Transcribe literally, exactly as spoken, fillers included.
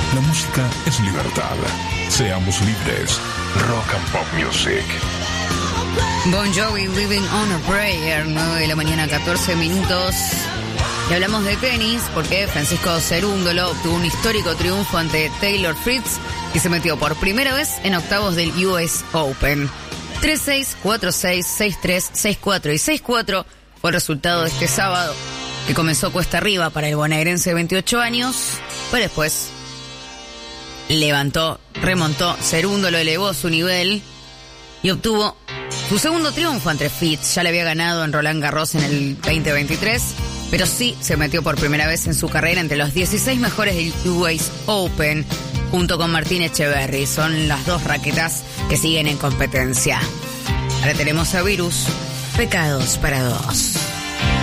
La música es libertad. Seamos libres. Rock and Pop Music. Bon Jovi, Living on a Prayer, nueve de la mañana, catorce minutos. Y hablamos de tenis porque Francisco Cerúndolo obtuvo un histórico triunfo ante Taylor Fritz y se metió por primera vez en octavos del U S Open. tres seis, cuatro seis, seis tres, seis cuatro y seis cuatro fue el resultado de este sábado, que comenzó cuesta arriba para el bonaerense de veintiocho años, pero después levantó, remontó, Cerúndolo elevó su nivel y obtuvo su segundo triunfo ante Fitz. Ya le había ganado en Roland Garros en el veinte veintitrés, pero sí se metió por primera vez en su carrera entre los dieciséis mejores del U S Open, junto con Martín Echeverry. Son las dos raquetas que siguen en competencia. Ahora tenemos a Virus, Pecados para Dos.